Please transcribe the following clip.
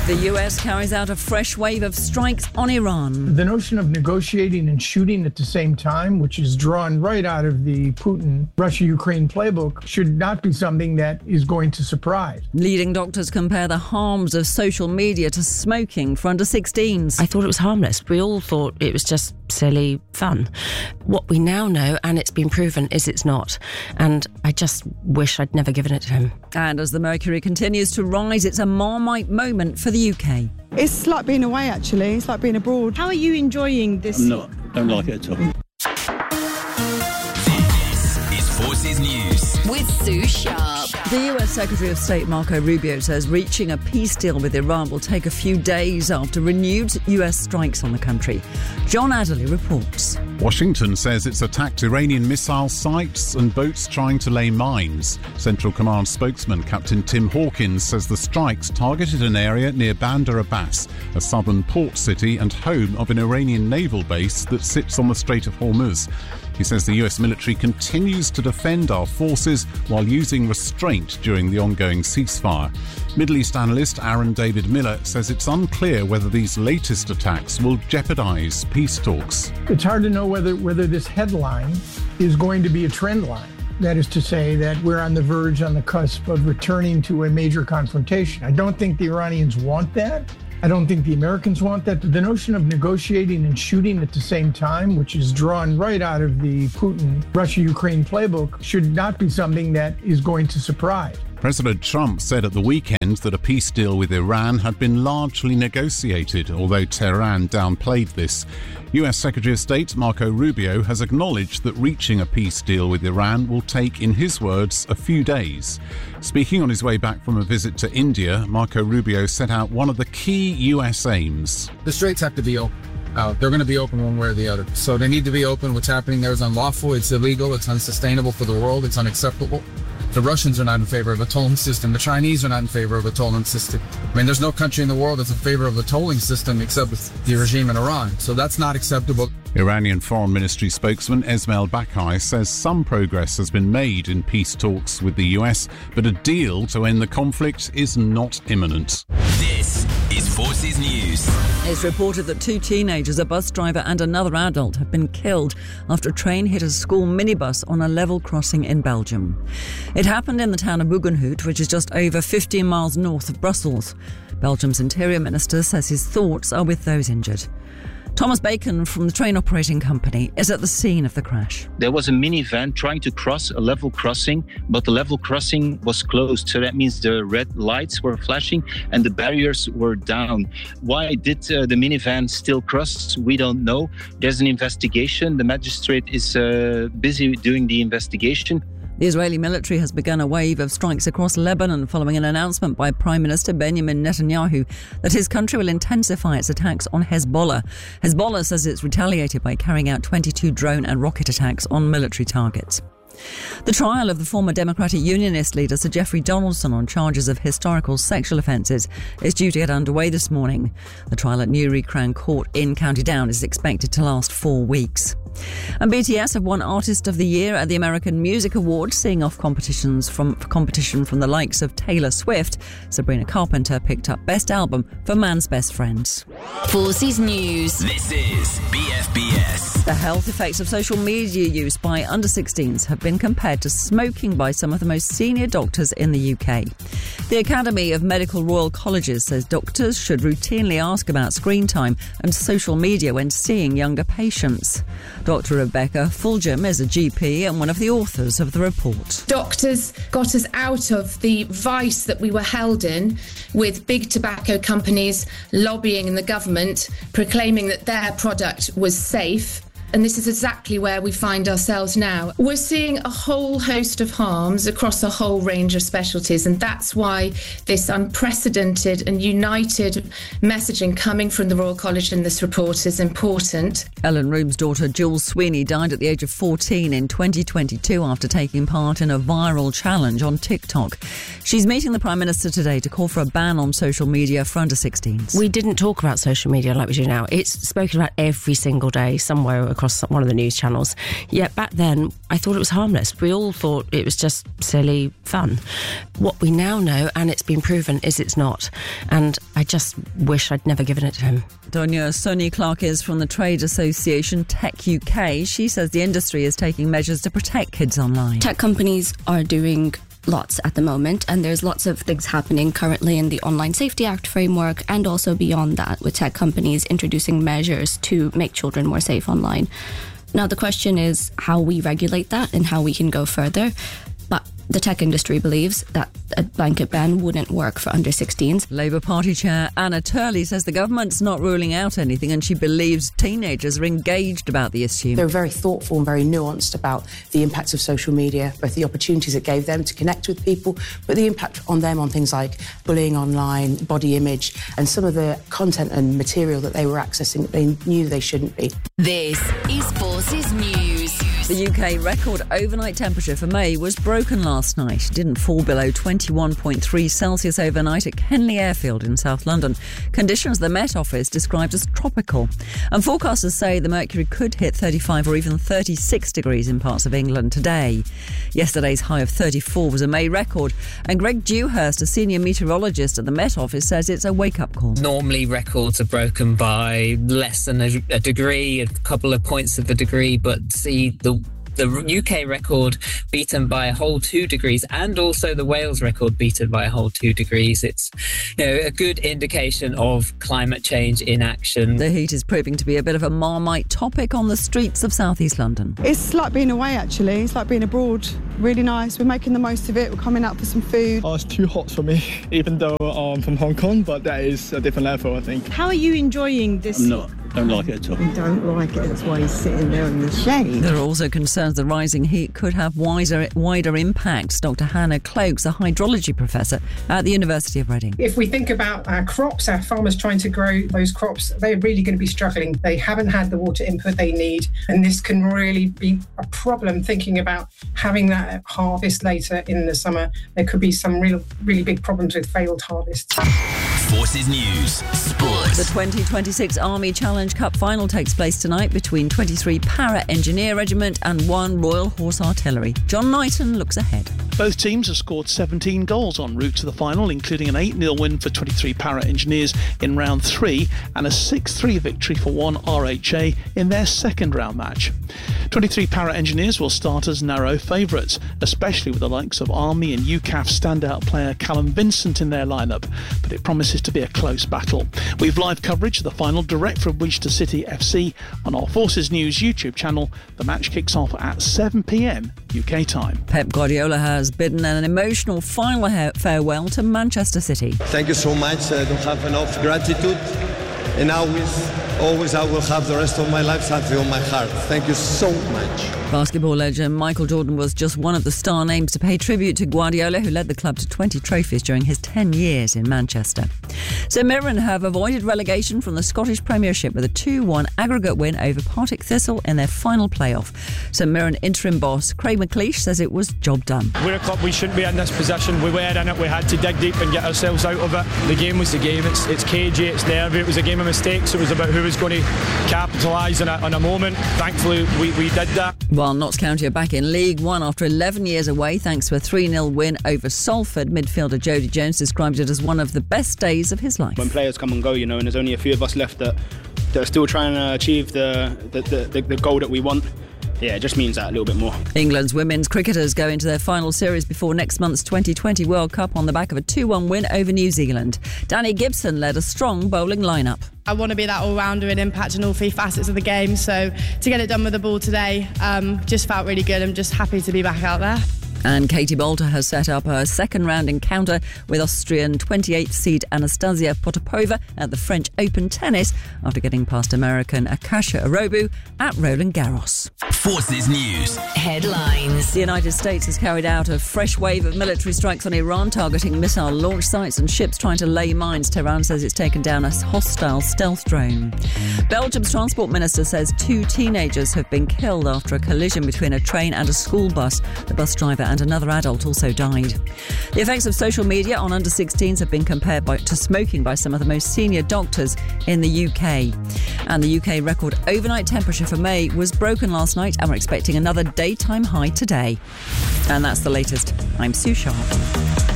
The US carries out a fresh wave of strikes on Iran. The notion of negotiating and shooting at the same time, which is drawn right out of the Putin-Russia-Ukraine playbook, should not be something that is going to surprise. Leading doctors compare the harms of social media to smoking for under 16s. I thought it was harmless. We all thought it was just silly fun. What we now know, and it's been proven, is it's not. And I just wish I'd never given it to him. And as the mercury continues to rise, it's a Marmite moment for the UK. It's like being away, actually. It's like being abroad. How are you enjoying this? No, don't like it at all. This is Forces News with Sue Sharp. The US Secretary of State Marco Rubio says reaching a peace deal with Iran will take a few days after renewed US strikes on the country. John Adderley reports. Washington says it's attacked Iranian missile sites and boats trying to lay mines. Central Command spokesman Captain Tim Hawkins says the strikes targeted an area near Bandar Abbas, a southern port city and home of an Iranian naval base that sits on the Strait of Hormuz. He says the US military continues to defend our forces while using restraint during the ongoing ceasefire. Middle East analyst Aaron David Miller says it's unclear whether these latest attacks will jeopardise peace talks. It's hard to know whether this headline is going to be a trend line. That is to say that we're on the verge, on the cusp of returning to a major confrontation. I don't think the Iranians want that. I don't think the Americans want that. The notion of negotiating and shooting at the same time, which is drawn right out of the Putin-Russia-Ukraine playbook, should not be something that is going to surprise. President Trump said at the weekend that a peace deal with Iran had been largely negotiated, although Tehran downplayed this. US Secretary of State Marco Rubio has acknowledged that reaching a peace deal with Iran will take, in his words, a few days. Speaking on his way back from a visit to India, Marco Rubio set out one of the key US aims. The straits have to be open. They're going to be open one way or the other. So they need to be open. What's happening there is unlawful, it's illegal, it's unsustainable for the world, it's unacceptable. The Russians are not in favor of a tolling system. The Chinese are not in favor of a tolling system. I mean, there's no country in the world that's in favor of a tolling system except the regime in Iran. So that's not acceptable. Iranian Foreign Ministry spokesman Esmail Bakai says some progress has been made in peace talks with the US, but a deal to end the conflict is not imminent. This is Forces News. It's reported that 2 teenagers, a bus driver and another adult, have been killed after a train hit a school minibus on a level crossing in Belgium. It happened in the town of Buggenhout, which is just over 15 miles north of Brussels. Belgium's Interior Minister says his thoughts are with those injured. Thomas Bacon from the train operating company is at the scene of the crash. There was a minivan trying to cross a level crossing, but the level crossing was closed. So that means the red lights were flashing and the barriers were down. Why did the minivan still cross? We don't know. There's an investigation. The magistrate is busy doing the investigation. The Israeli military has begun a wave of strikes across Lebanon following an announcement by Prime Minister Benjamin Netanyahu that his country will intensify its attacks on Hezbollah. Hezbollah says it's retaliated by carrying out 22 drone and rocket attacks on military targets. The trial of the former Democratic Unionist leader Sir Geoffrey Donaldson on charges of historical sexual offences is due to get underway this morning. The trial at Newry Crown Court in County Down is expected to last 4 weeks. And BTS have won Artist of the Year at the American Music Awards, seeing off competition from the likes of Taylor Swift. Sabrina Carpenter picked up Best Album for Man's Best Friends. Forces News. This is BFBS. The health effects of social media use by under 16s have been compared to smoking by some of the most senior doctors in the UK. The Academy of Medical Royal Colleges says doctors should routinely ask about screen time and social media when seeing younger patients. Dr. Rebecca Fulgham is a GP and one of the authors of the report. Doctors got us out of the vice that we were held in, with big tobacco companies lobbying in the government, proclaiming that their product was safe. And this is exactly where we find ourselves now. We're seeing a whole host of harms across a whole range of specialties, and that's why this unprecedented and united messaging coming from the Royal College in this report is important. Ellen Room's daughter Jules Sweeney died at the age of 14 in 2022 after taking part in a viral challenge on TikTok. She's meeting the Prime Minister today to call for a ban on social media for under 16s. We didn't talk about social media like we do now. It's spoken about every single day somewhere across across one of the news channels. Yet back then, I thought it was harmless. We all thought it was just silly fun. What we now know, and it's been proven, is it's not. And I just wish I'd never given it to him. Donia Soni Clark is from the trade association Tech UK. She says the industry is taking measures to protect kids online. Tech companies are doing lots at the moment, and there's lots of things happening currently in the Online Safety Act framework, and also beyond that, with tech companies introducing measures to make children more safe online. Now, the question is how we regulate that and how we can go further. But the tech industry believes that a blanket ban wouldn't work for under 16s. Labour Party Chair Anna Turley says the government's not ruling out anything, and she believes teenagers are engaged about the issue. They're very thoughtful and very nuanced about the impacts of social media, both the opportunities it gave them to connect with people, but the impact on them on things like bullying online, body image, and some of the content and material that they were accessing that they knew they shouldn't be. This is Forces News. The UK record overnight temperature for May was broken last night. It didn't fall below 21.3 Celsius overnight at Kenley Airfield in South London. Conditions the Met Office described as tropical. And forecasters say the mercury could hit 35 or even 36 degrees in parts of England today. Yesterday's high of 34 was a May record. And Greg Dewhurst, a senior meteorologist at the Met Office, says it's a wake-up call. Normally records are broken by less than a degree, a couple of points of a degree, but see the UK record beaten by a whole 2 degrees, and also the Wales record beaten by a whole 2 degrees. It's a good indication of climate change in action. The heat is proving to be a bit of a Marmite topic on the streets of South East London. It's like being away, actually. It's like being abroad. Really nice. We're making the most of it. We're coming out for some food. It's too hot for me, even though I'm from Hong Kong, but that is a different level, I think. How are you enjoying this? I'm not. Don't like it at all. You don't like it, that's why he's sitting there in the shade. There are also concerns the rising heat could have wider impacts. Dr. Hannah Cloakes, a hydrology professor at the University of Reading. If we think about our crops, our farmers trying to grow those crops, they're really going to be struggling. They haven't had the water input they need, and this can really be a problem thinking about having that harvest later in the summer. There could be some really big problems with failed harvests. Forces News Sport. The 2026 Army Challenge Cup final takes place tonight between 23 Para Engineer Regiment and 1 Royal Horse Artillery. John Knighton looks ahead. Both teams have scored 17 goals en route to the final, including an 8-0 win for 23 Para Engineers in round 3 and a 6-3 victory for 1 RHA in their second round match. 23 Para Engineers will start as narrow favourites, especially with the likes of Army and UCAF standout player Callum Vincent in their lineup, but it promises to be a close battle. We've live coverage of the final direct from Winchester City FC on our Forces News YouTube channel. The match kicks off at 7 p.m. UK time. Pep Guardiola has bidden an emotional final farewell to Manchester City. Thank you so much. I don't have enough gratitude, and always I will have the rest of my life something on my heart. Thank you so much. Basketball legend Michael Jordan was just one of the star names to pay tribute to Guardiola, who led the club to 20 trophies during his 10 years in Manchester. St Mirren have avoided relegation from the Scottish Premiership with a 2-1 aggregate win over Partick Thistle in their final playoff. St Mirren interim boss Craig McLeish says it was job done. We're a club, we shouldn't be in this position. We were in it, we had to dig deep and get ourselves out of it. The game was the game, it's cagey, it's nervy, it was a game of mistakes. It was about who was going to capitalise on a moment. Thankfully we did that. While Notts County are back in League One after 11 years away thanks to a 3-0 win over Salford, midfielder Jody Jones described it as one of the best days of his life. When players come and go, and there's only a few of us left that are still trying to achieve the goal that we want. Yeah, it just means that a little bit more. England's women's cricketers go into their final series before next month's 2020 World Cup on the back of a 2-1 win over New Zealand. Danny Gibson led a strong bowling lineup. I want to be that all-rounder and impact in all 3 facets of the game, so to get it done with the ball today just felt really good. I'm just happy to be back out there. And Katie Boulter has set up her second-round encounter with Austrian 28th seed Anastasia Potapova at the French Open Tennis after getting past American Akasha Arobu at Roland Garros. Forces News headlines. The United States has carried out a fresh wave of military strikes on Iran, targeting missile launch sites and ships trying to lay mines. Tehran says it's taken down a hostile stealth drone. Belgium's transport minister says 2 teenagers have been killed after a collision between a train and a school bus. The bus driver and another adult also died. The effects of social media on under-16s have been compared to smoking by some of the most senior doctors in the UK. And the UK record overnight temperature for May was broken last night, and we're expecting another daytime high today. And that's the latest. I'm Sue Sharp.